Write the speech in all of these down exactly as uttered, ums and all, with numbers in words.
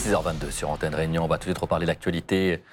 six heures vingt-deux sur Antenne Réunion. On va tout de suite reparler de l'actualité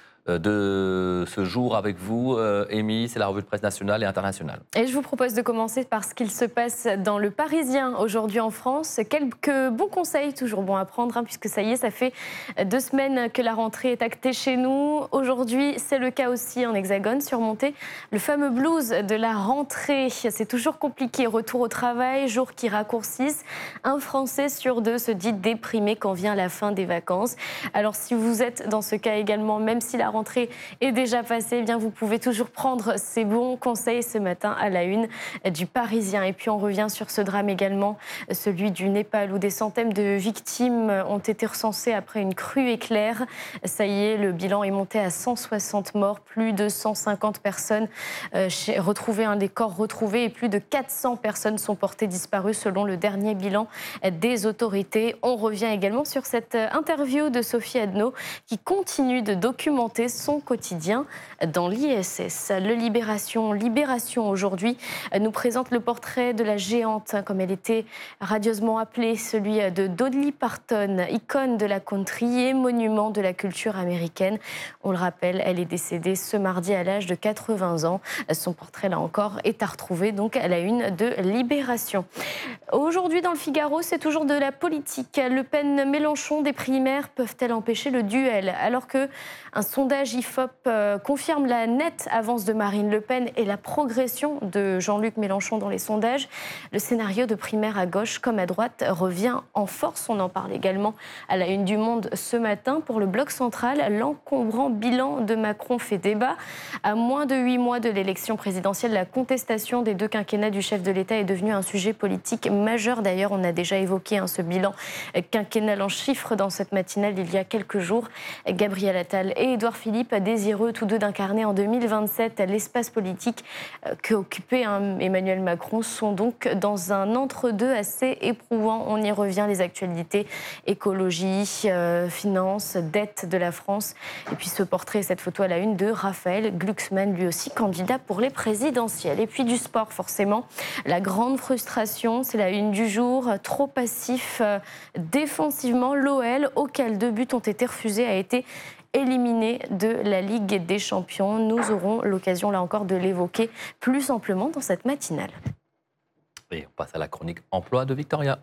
de ce jour avec vous, Amy. C'est la revue de presse nationale et internationale. Et je vous propose de commencer par ce qu'il se passe dans le Parisien aujourd'hui en France. Quelques bons conseils, toujours bons à prendre, hein, puisque ça y est, ça fait deux semaines que la rentrée est actée chez nous. Aujourd'hui, c'est le cas aussi en Hexagone, surmonter le fameux blues de la rentrée. C'est toujours compliqué. Retour au travail, jours qui raccourcissent. Un Français sur deux se dit déprimé quand vient la fin des vacances. Alors si vous êtes dans ce cas également, même si la rentrée est déjà passée, eh bien vous pouvez toujours prendre ces bons conseils ce matin à la une du Parisien. Et puis on revient sur ce drame également, celui du Népal, où des centaines de victimes ont été recensées après une crue éclair. Ça y est, le bilan est monté à cent soixante morts, plus de cent cinquante personnes euh, retrouvées, un des corps retrouvés, et plus de quatre cents personnes sont portées disparues selon le dernier bilan des autorités. On revient également sur cette interview de Sophie Adno qui continue de documenter son quotidien dans l'I S S. Le Libération, Libération aujourd'hui nous présente le portrait de la géante, comme elle était radieusement appelée, celui de Dolly Parton, icône de la country et monument de la culture américaine. On le rappelle, elle est décédée ce mardi à l'âge de quatre-vingts ans. Son portrait, là encore, est à retrouver donc à la une de Libération. Aujourd'hui, dans le Figaro, c'est toujours de la politique. Le Pen-Mélenchon des primaires peuvent-elles empêcher le duel, alors que un sondage I F O P euh, confirme la nette avance de Marine Le Pen et la progression de Jean-Luc Mélenchon dans les sondages. Le scénario de primaire à gauche comme à droite revient en force. On en parle également à la une du Monde ce matin. Pour le bloc central, l'encombrant bilan de Macron fait débat. À moins de huit mois de l'élection présidentielle, la contestation des deux quinquennats du chef de l'État est devenue un sujet politique majeur. D'ailleurs, on a déjà évoqué hein, ce bilan quinquennal en chiffres dans cette matinale il y a quelques jours. Gabriel Attal et Édouard Philippe, désireux tous deux d'incarner en deux mille vingt-sept l'espace politique qu'occupait hein, Emmanuel Macron, sont donc dans un entre-deux assez éprouvant. On y revient, les actualités, écologie, euh, finances, dette de la France. Et puis ce portrait, cette photo à la une de Raphaël Glucksmann, lui aussi candidat pour les présidentielles. Et puis du sport, forcément. La grande frustration, c'est la une du jour. Trop passif euh, défensivement, l'O L, auquel deux buts ont été refusés, a été éliminé de la Ligue des Champions. Nous aurons l'occasion, là encore, de l'évoquer plus amplement dans cette matinale. Et on passe à la chronique emploi de Victoria.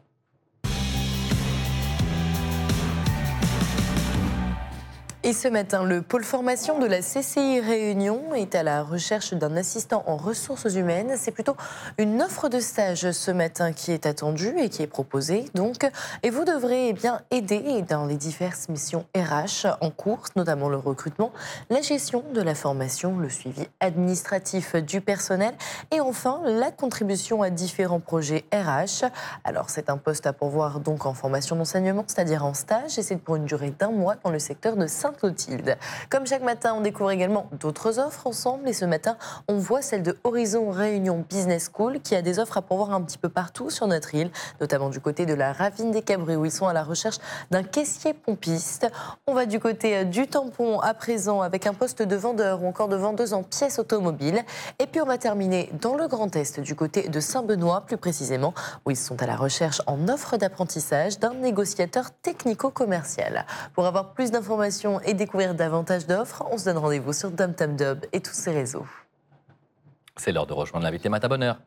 Et ce matin, le pôle formation de la C C I Réunion est à la recherche d'un assistant en ressources humaines. C'est plutôt une offre de stage ce matin qui est attendue et qui est proposée. Donc, et vous devrez eh bien, aider dans les diverses missions R H en cours, notamment le recrutement, la gestion de la formation, le suivi administratif du personnel et enfin la contribution à différents projets R H. Alors, c'est un poste à pourvoir donc en formation d'enseignement, c'est-à-dire en stage, et c'est pour une durée d'un mois dans le secteur de Saint-Clotilde. Comme chaque matin, on découvre également d'autres offres ensemble. Et ce matin, on voit celle de Horizon Réunion Business School qui a des offres à pourvoir un petit peu partout sur notre île, notamment du côté de la Ravine des Cabris où ils sont à la recherche d'un caissier pompiste. On va du côté du Tampon à présent avec un poste de vendeur ou encore de vendeuse en pièces automobiles. Et puis on va terminer dans le Grand Est du côté de Saint-Benoît, plus précisément, où ils sont à la recherche en offre d'apprentissage d'un négociateur technico-commercial. Pour avoir plus d'informations et découvrir davantage d'offres, on se donne rendez-vous sur DomTomDob et tous ses réseaux. C'est l'heure de rejoindre l'invité Matin Bonheur.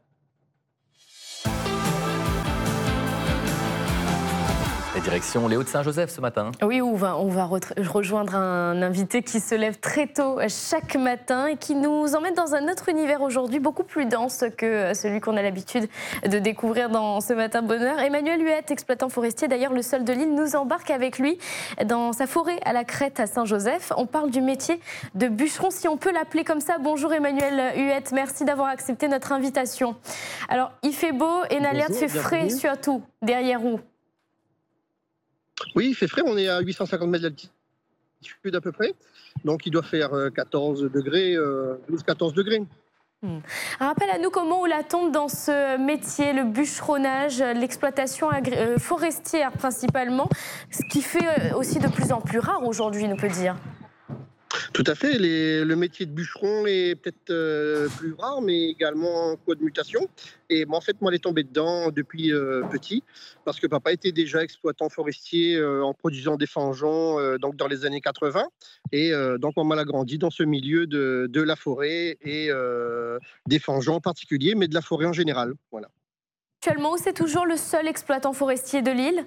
Et direction les Hauts-de-Saint-Joseph ce matin. Oui, on va, on va rejoindre un invité qui se lève très tôt chaque matin et qui nous emmène dans un autre univers aujourd'hui, beaucoup plus dense que celui qu'on a l'habitude de découvrir dans ce Matin Bonheur. Emmanuel Huette, exploitant forestier, d'ailleurs le seul de l'île, nous embarque avec lui dans sa forêt à la Crête à Saint-Joseph. On parle du métier de bûcheron, si on peut l'appeler comme ça. Bonjour Emmanuel Huette, merci d'avoir accepté notre invitation. Alors, il fait beau et l'alerte fait frais surtout, derrière vous. Oui, il fait frais, on est à huit cent cinquante mètres d'altitude à peu près, donc il doit faire quatorze degrés, douze à quatorze degrés. Hmm. Rappelle à nous comment on la tombe dans ce métier, le bûcheronnage, l'exploitation agré- forestière principalement, ce qui fait aussi de plus en plus rare aujourd'hui, on peut dire. Tout Tout à fait. Les- le métier de bûcheron est peut-être euh, plus rare, mais également en cours de mutation. Et moi, en fait, moi, elle est tombée dedans depuis euh, petit, parce que papa était déjà exploitant forestier euh, en produisant des fangeons euh, donc dans les années quatre-vingts. Et euh, donc, on m'a grandi dans ce milieu de, de la forêt et euh, des fangeons en particulier, mais de la forêt en général. Voilà. Actuellement, c'est toujours le seul exploitant forestier de l'île?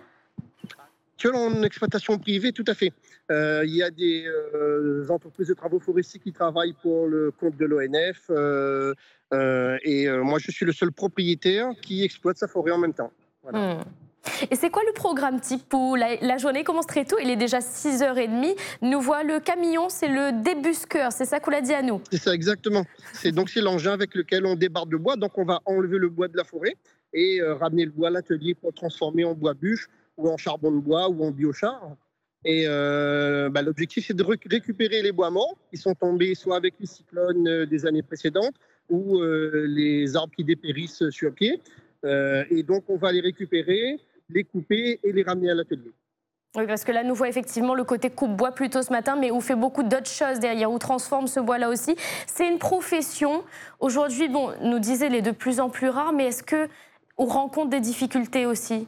Que en exploitation privée, tout à fait. Euh, il y a des euh, entreprises de travaux forestiers qui travaillent pour le compte de l'O N F. Euh, euh, et euh, moi, je suis le seul propriétaire qui exploite sa forêt en même temps. Voilà. Hmm. Et c'est quoi le programme type où la, la journée commence très tôt, il est déjà six heures trente, nous voit le camion, c'est le débusqueur, c'est ça qu'on l'a dit à nous? C'est ça, exactement. C'est donc c'est l'engin avec lequel on débarde le bois. Donc, on va enlever le bois de la forêt et euh, ramener le bois à l'atelier pour le transformer en bois bûche ou en charbon de bois ou en biochar. Et euh, bah, l'objectif, c'est de rec- récupérer les bois morts qui sont tombés soit avec les cyclones euh, des années précédentes ou euh, les arbres qui dépérissent sur pied. Euh, et donc, on va les récupérer, les couper et les ramener à l'atelier. Oui, parce que là, nous voit effectivement le côté coupe-bois plutôt ce matin, mais où fait beaucoup d'autres choses derrière, où transforme ce bois-là aussi. C'est une profession, aujourd'hui, bon, nous disait, elle est de plus en plus rare, mais est-ce qu'on rencontre des difficultés aussi?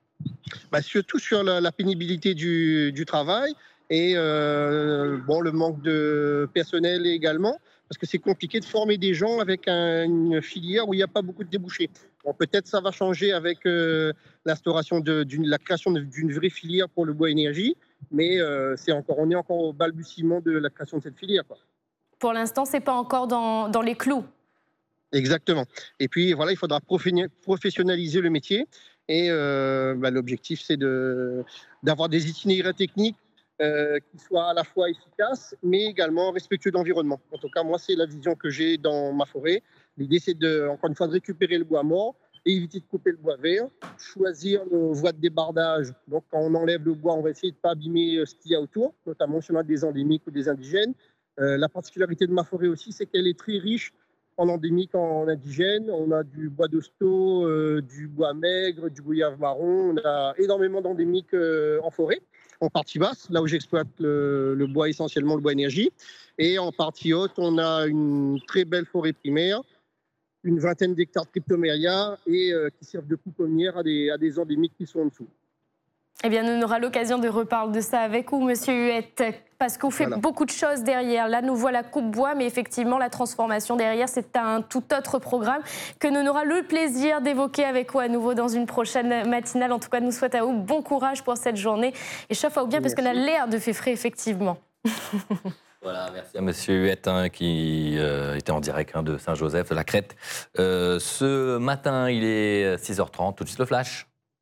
Bah, surtout sur la, la pénibilité du, du travail et euh, bon, le manque de personnel également, parce que c'est compliqué de former des gens avec un- une filière où il n'y a pas beaucoup de débouchés. Bon, peut-être ça va changer avec euh, l'instauration de d'une- la création de- d'une vraie filière pour le bois énergie, mais euh, c'est encore, on est encore au balbutiement de la création de cette filière, quoi. Pour l'instant, c'est pas encore dans, dans les clous. Exactement. Et puis voilà, il faudra profé- professionnaliser le métier. Et euh, bah, l'objectif, c'est de, d'avoir des itinéraires techniques euh, qui soient à la fois efficaces, mais également respectueux de l'environnement. En tout cas, moi, c'est la vision que j'ai dans ma forêt. L'idée, c'est de, encore une fois, de récupérer le bois mort et éviter de couper le bois vert, choisir nos voies de débardage. Donc, quand on enlève le bois, on va essayer de ne pas abîmer euh, ce qu'il y a autour, notamment si on a des endémiques ou des indigènes. Euh, la particularité de ma forêt aussi, c'est qu'elle est très riche en endémique, en indigène. On a du bois d'hosto, euh, du bois maigre, du goyave marron. On a énormément d'endémiques euh, en forêt, en partie basse, là où j'exploite le, le bois, essentiellement le bois énergie. Et en partie haute, on a une très belle forêt primaire, une vingtaine d'hectares de cryptoméria et euh, qui servent de pouponnière à des, à des endémiques qui sont en dessous. Eh bien, on aura l'occasion de reparler de ça avec vous, Monsieur Huette, parce qu'on fait Voilà. beaucoup de choses derrière. Là, nous voilà coupe-bois, mais effectivement, la transformation derrière, c'est un tout autre programme que nous aura le plaisir d'évoquer avec vous à nouveau dans une prochaine matinale. En tout cas, nous souhaitons à vous bon courage pour cette journée. Et chauffe à vous bien, parce qu'on a l'air de fait frais, effectivement. Voilà, merci à Monsieur Huette hein, qui euh, était en direct hein, de Saint-Joseph, de la Crète. Euh, ce matin, il est six heures trente, tout de suite le flash.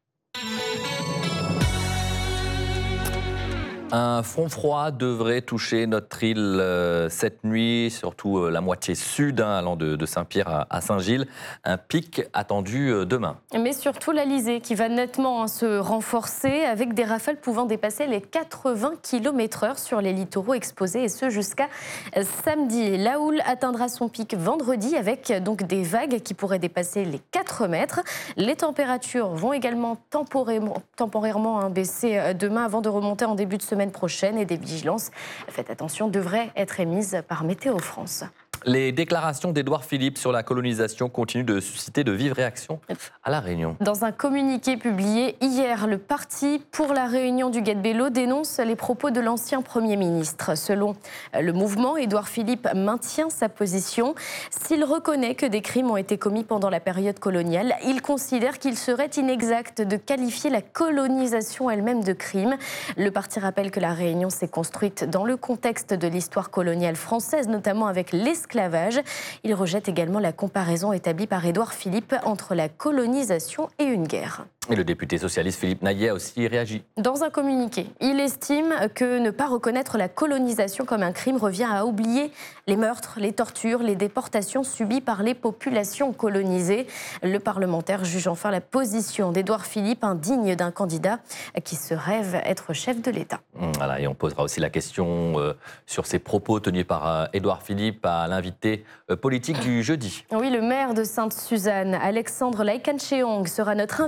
Un front froid devrait toucher notre île euh, cette nuit, surtout euh, la moitié sud, hein, allant de, de Saint-Pierre à, à Saint-Gilles. Un pic attendu euh, demain. Mais surtout l'Alizé qui va nettement hein, se renforcer avec des rafales pouvant dépasser les quatre-vingts kilomètres heure sur les littoraux exposés, et ce jusqu'à samedi. La houle atteindra son pic vendredi avec donc des vagues qui pourraient dépasser les quatre mètres. Les températures vont également temporairement, temporairement hein, baisser demain avant de remonter en début de semaine prochaine, et des vigilances, faites attention, devraient être émises par Météo France. Les déclarations d'Édouard Philippe sur la colonisation continuent de susciter de vives réactions à La Réunion. Dans un communiqué publié hier, le Parti pour la Réunion du Guet-Bello dénonce les propos de l'ancien Premier ministre. Selon le mouvement, Édouard Philippe maintient sa position. S'il reconnaît que des crimes ont été commis pendant la période coloniale, il considère qu'il serait inexact de qualifier la colonisation elle-même de crime. Le parti rappelle que la Réunion s'est construite dans le contexte de l'histoire coloniale française, notamment avec l'esclavage. Il rejette également la comparaison établie par Édouard Philippe entre la colonisation et une guerre. Et le député socialiste Philippe Naillet a aussi réagi. Dans un communiqué, il estime que ne pas reconnaître la colonisation comme un crime revient à oublier les meurtres, les tortures, les déportations subies par les populations colonisées. Le parlementaire juge enfin la position d'Édouard Philippe indigne d'un candidat qui se rêve être chef de l'État. Voilà, et on posera aussi la question euh, sur ces propos tenus par euh, Édouard Philippe à l'invité euh, politique du jeudi. Oui, le maire de Sainte-Suzanne, Alexandre Laikancheong, sera notre invité dans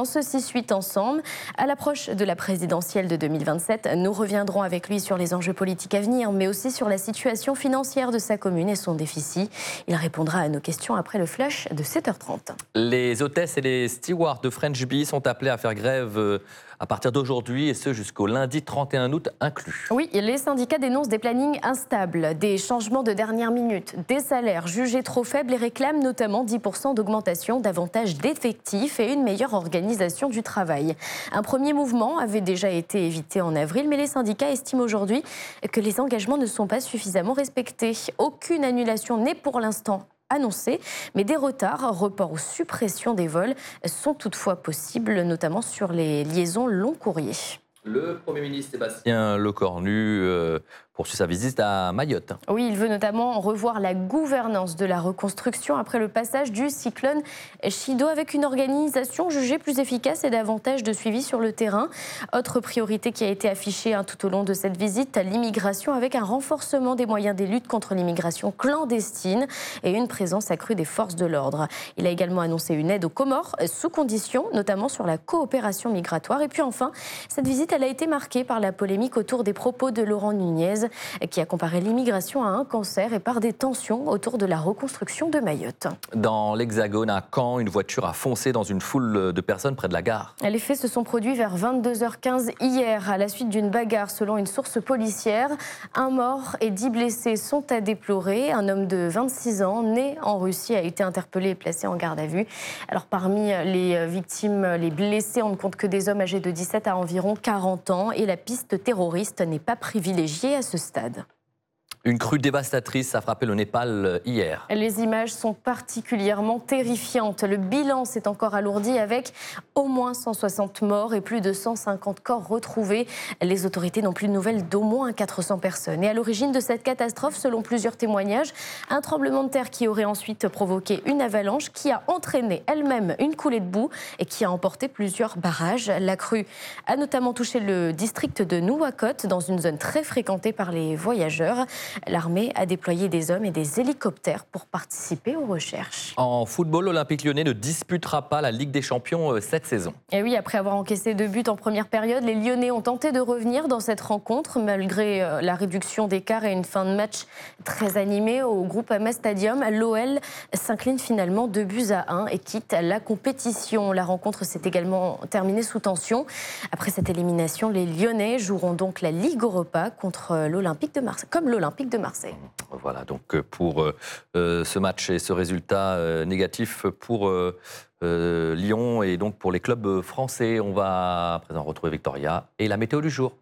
ce six huit ensemble. À l'approche de la présidentielle de deux mille vingt-sept, nous reviendrons avec lui sur les enjeux politiques à venir, mais aussi sur la situation financière de sa commune et son déficit. Il répondra à nos questions après le flash de sept heures trente. Les hôtesses et les stewards de French Bee sont appelés à faire grève à partir d'aujourd'hui et ce jusqu'au lundi trente et un août inclus. Oui, les syndicats dénoncent des plannings instables, des changements de dernière minute, des salaires jugés trop faibles et réclament notamment dix pour cent d'augmentation, davantage d'effectifs et une meilleure organisation du travail. Un premier mouvement avait déjà été évité en avril, mais les syndicats estiment aujourd'hui que les engagements ne sont pas suffisamment respectés. Aucune annulation n'est pour l'instant annoncés, mais des retards, reports ou suppressions des vols sont toutefois possibles, notamment sur les liaisons long courrier. Le Premier ministre Sébastien Lecornu euh, poursuit sa visite à Mayotte. Oui, il veut notamment revoir la gouvernance de la reconstruction après le passage du cyclone Chido avec une organisation jugée plus efficace et davantage de suivi sur le terrain. Autre priorité qui a été affichée hein, tout au long de cette visite, l'immigration avec un renforcement des moyens des luttes contre l'immigration clandestine et une présence accrue des forces de l'ordre. Il a également annoncé une aide aux Comores sous conditions, notamment sur la coopération migratoire. Et puis enfin, cette visite elle a été marquée par la polémique autour des propos de Laurent Nunez, qui a comparé l'immigration à un cancer et par des tensions autour de la reconstruction de Mayotte. Dans l'Hexagone, à Caen, une voiture a foncé dans une foule de personnes près de la gare. Les faits se sont produits vers vingt-deux heures quinze hier, à la suite d'une bagarre selon une source policière. Un mort et dix blessés sont à déplorer. Un homme de vingt-six ans, né en Russie, a été interpellé et placé en garde à vue. Alors parmi les victimes, les blessés, on ne compte que des hommes âgés de dix-sept à environ quarante ans et la piste terroriste n'est pas privilégiée à ce stade. Une crue dévastatrice a frappé le Népal hier. Les images sont particulièrement terrifiantes. Le bilan s'est encore alourdi avec au moins cent soixante morts et plus de cent cinquante corps retrouvés. Les autorités n'ont plus de nouvelles d'au moins quatre cents personnes. Et à l'origine de cette catastrophe, selon plusieurs témoignages, un tremblement de terre qui aurait ensuite provoqué une avalanche qui a entraîné elle-même une coulée de boue et qui a emporté plusieurs barrages. La crue a notamment touché le district de Nouakchott, dans une zone très fréquentée par les voyageurs. L'armée a déployé des hommes et des hélicoptères pour participer aux recherches. En football, l'Olympique Lyonnais ne disputera pas la Ligue des Champions cette saison. Et oui, après avoir encaissé deux buts en première période, les Lyonnais ont tenté de revenir dans cette rencontre malgré la réduction d'écart et une fin de match très animée au Groupama Stadium. L'O L s'incline finalement deux buts à un et quitte la compétition. La rencontre s'est également terminée sous tension. Après cette élimination, les Lyonnais joueront donc la Ligue Europa contre l'Olympique de Marseille, comme l'Olympique de Marseille. Voilà donc pour euh, ce match et ce résultat euh, négatif pour euh, euh, Lyon et donc pour les clubs français. On va à présent retrouver Victoria et la météo du jour.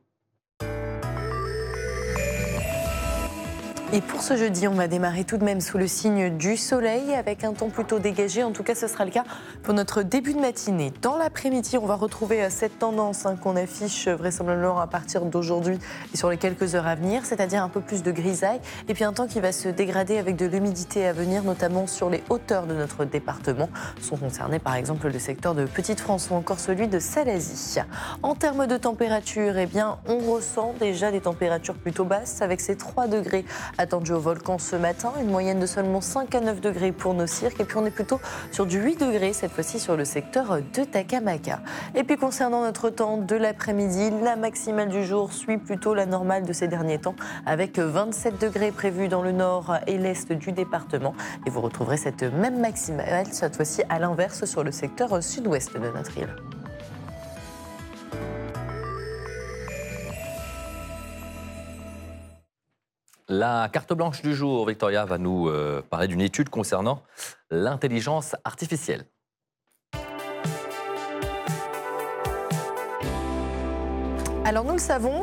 Et pour ce jeudi, on va démarrer tout de même sous le signe du soleil avec un temps plutôt dégagé. En tout cas, ce sera le cas pour notre début de matinée. Dans l'après-midi, on va retrouver cette tendance hein, qu'on affiche vraisemblablement à partir d'aujourd'hui et sur les quelques heures à venir, c'est-à-dire un peu plus de grisaille et puis un temps qui va se dégrader avec de l'humidité à venir, notamment sur les hauteurs de notre département. Sont concernés par exemple le secteur de Petite-France ou encore celui de Salazie. En termes de température, eh bien, on ressent déjà des températures plutôt basses avec ces trois degrés attendu au volcan ce matin, une moyenne de seulement cinq à neuf degrés pour nos cirques et puis on est plutôt sur du huit degrés cette fois-ci sur le secteur de Takamaka. Et puis concernant notre temps de l'après-midi, la maximale du jour suit plutôt la normale de ces derniers temps avec vingt-sept degrés prévus dans le nord et l'est du département et vous retrouverez cette même maximale cette fois-ci à l'inverse sur le secteur sud-ouest de notre île. La carte blanche du jour, Victoria va nous euh, parler d'une étude concernant l'intelligence artificielle. Alors nous le savons,